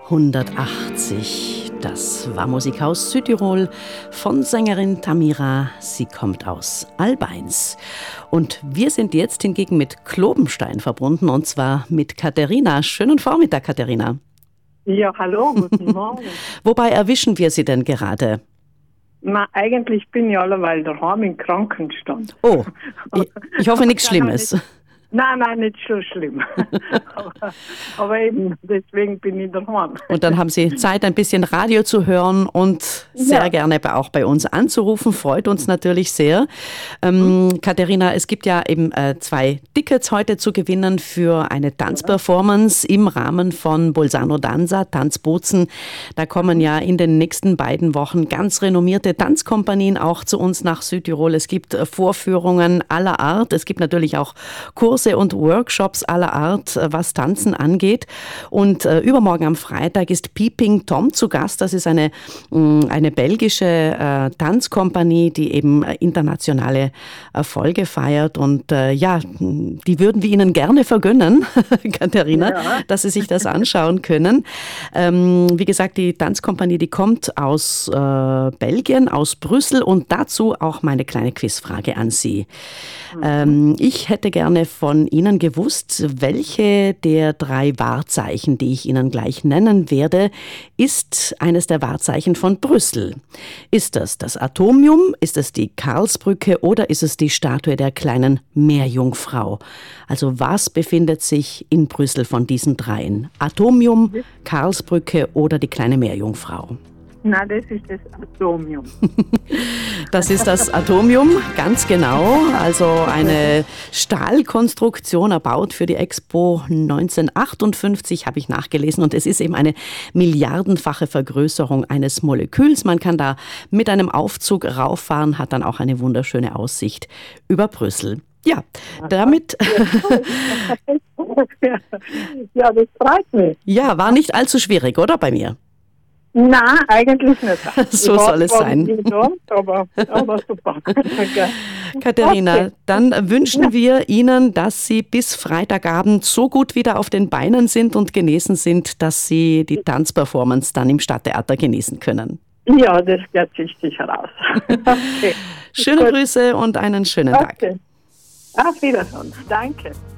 180. Das war Musik aus Südtirol von Sängerin Tamira. Sie kommt aus Albeins. Und wir sind jetzt hingegen mit Klobenstein verbunden, und zwar mit Katharina. Schönen Vormittag, Katharina. Ja, hallo, guten Morgen. Wobei erwischen wir Sie denn gerade? Na, eigentlich bin ich alleweil daheim im Krankenstand. Oh, ich hoffe nichts Schlimmes. Nein, nicht so schlimm. aber eben, deswegen bin ich daheim. Und dann haben Sie Zeit, ein bisschen Radio zu hören und sehr gerne auch bei uns anzurufen. Freut uns natürlich sehr. Katharina, es gibt ja eben 2 Tickets heute zu gewinnen für eine Tanzperformance im Rahmen von Bolzano Danza, Tanzbozen. Da kommen ja in den nächsten beiden Wochen ganz renommierte Tanzkompanien auch zu uns nach Südtirol. Es gibt Vorführungen aller Art. Es gibt natürlich auch Kurse und Workshops aller Art, was Tanzen angeht. Und übermorgen am Freitag ist Peeping Tom zu Gast. Das ist eine belgische Tanzkompanie, die eben internationale Erfolge feiert. Und die würden wir Ihnen gerne vergönnen, Katharina, dass Sie sich das anschauen können. Wie gesagt, die Tanzkompanie, die kommt aus Belgien, aus Brüssel, und dazu auch meine kleine Quizfrage an Sie. Ich hätte gerne von Ihnen gewusst, welche der 3 Wahrzeichen, die ich Ihnen gleich nennen werde, ist eines der Wahrzeichen von Brüssel. Ist das Atomium, ist es die Karlsbrücke oder ist es die Statue der kleinen Meerjungfrau? Also was befindet sich in Brüssel von diesen 3? Atomium, Karlsbrücke oder die kleine Meerjungfrau? Na, das ist das Atomium. Das ist das Atomium, ganz genau. Also eine Stahlkonstruktion, erbaut für die Expo 1958, habe ich nachgelesen. Und es ist eben eine milliardenfache Vergrößerung eines Moleküls. Man kann da mit einem Aufzug rauffahren, hat dann auch eine wunderschöne Aussicht über Brüssel. Ja, damit... Ja, das freut mich. Ja, war nicht allzu schwierig, oder, bei mir? Nein, eigentlich nicht. So soll es sein. Aber super. Katharina, dann wünschen wir Ihnen, dass Sie bis Freitagabend so gut wieder auf den Beinen sind und genesen sind, dass Sie die Tanzperformance dann im Stadttheater genießen können. Ja, das geht sich sicher aus. Okay. Schöne Grüße und einen schönen Tag. Auf Wiedersehen. Danke.